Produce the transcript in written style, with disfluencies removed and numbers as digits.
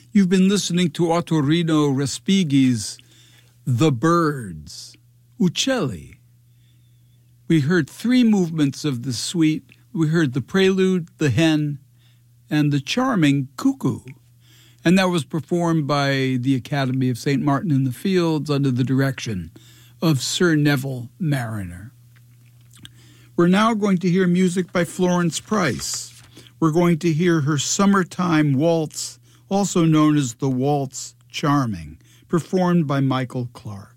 You've been listening to Ottorino Respighi's The Birds, Uccelli. We heard 3 movements of the suite. We heard the prelude, the hen, and the charming cuckoo. And that was performed by the Academy of St. Martin in the Fields under the direction of Sir Neville Marriner. We're now going to hear music by Florence Price. We're going to hear her Summertime Waltz, also known as the Waltz Charming, performed by Michael Clark.